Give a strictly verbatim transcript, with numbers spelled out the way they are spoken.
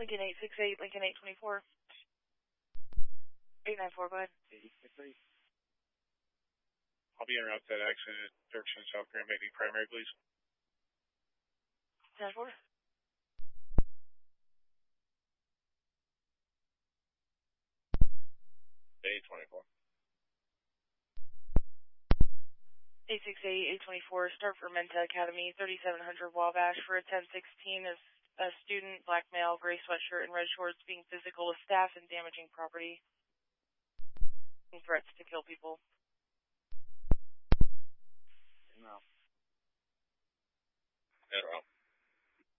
Lincoln eight six eight, Lincoln eight twenty-four. eight nine four, go ahead. eight six eight. I'll be en route to that accident at Dirksen, South Grand, making primary, please. ten four. eight twenty-four. eight six eight, eight twenty-four, start for Menta Academy, thirty-seven hundred Wabash for a ten sixteen is a student, black male, gray sweatshirt and red shorts, being physical with staff and damaging property. And threats to kill people. No. No.